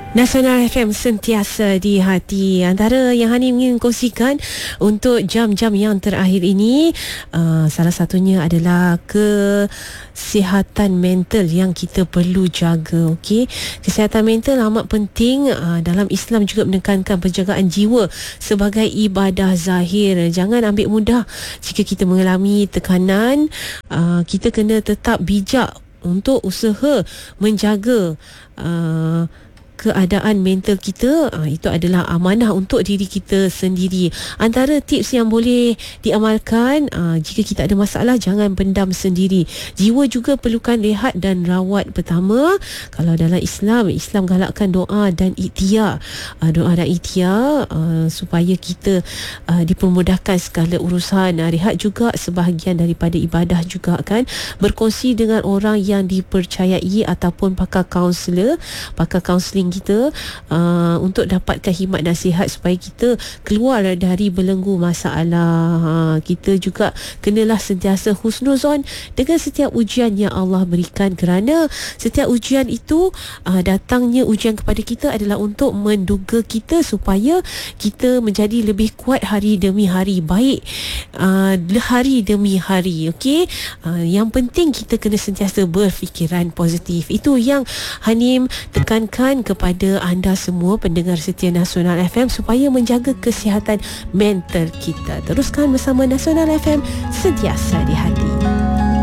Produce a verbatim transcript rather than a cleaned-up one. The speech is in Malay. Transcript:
Nasional F M sentiasa di hati. Antara yang Hani ingin kongsikan untuk jam-jam yang terakhir ini, uh, salah satunya adalah kesihatan mental yang kita perlu jaga. Okey, kesihatan mental amat penting. Uh, dalam Islam juga menekankan penjagaan jiwa sebagai ibadah zahir. Jangan ambil mudah jika kita mengalami tekanan. Uh, kita kena tetap bijak untuk usaha menjaga uh, keadaan mental kita. uh, Itu adalah amanah untuk diri kita sendiri. Antara tips yang boleh diamalkan, uh, jika kita ada masalah, jangan pendam sendiri. Jiwa juga perlukan rehat dan rawat. Pertama, kalau dalam Islam, Islam galakkan doa dan ikhtiar. uh, Doa dan ikhtiar uh, supaya kita uh, dipermudahkan segala urusan. uh, Rehat juga sebahagian daripada ibadah juga kan. Berkongsi dengan orang yang dipercayai ataupun pakar kaunselor, pakar kaunseling kita, uh, untuk dapatkan khidmat nasihat supaya kita keluar dari belenggu masalah. uh, Kita juga kenalah sentiasa husnuzon dengan setiap ujian yang Allah berikan, kerana setiap ujian itu, uh, datangnya ujian kepada kita adalah untuk menduga kita supaya kita menjadi lebih kuat hari demi hari, baik uh, hari demi hari. Okey, uh, yang penting kita kena sentiasa berfikiran positif. Itu yang Hanim tekankan kepada anda semua pendengar setia Nasional F M supaya menjaga kesihatan mental kita. Teruskan bersama Nasional F M, sentiasa di hati.